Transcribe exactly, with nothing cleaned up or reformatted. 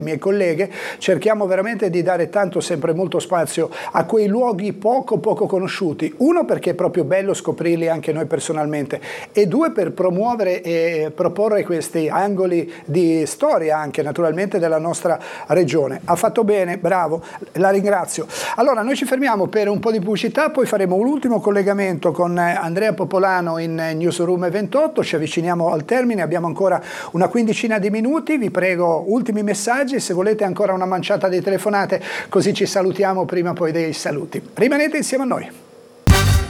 miei colleghe, cerchiamo veramente di dare tanto, sempre molto spazio a quei luoghi poco poco conosciuti. Uno, perché è proprio bello scoprirli anche noi personalmente, e due, per promuovere e proporre questi angoli di storia anche naturalmente della nostra regione. Ha fatto bene, bravo, la ringrazio. Allora noi ci fermiamo per un po' di pubblicità, poi faremo un ultimo collegamento con Andrea Popolano in Newsroom ventotto, ci avviciniamo al termine, abbiamo ancora una quindicina di minuti, vi prego ultimi messaggi, se volete ancora una manciata di telefonate, così ci salutiamo prima poi dei saluti. Rimanete insieme a noi.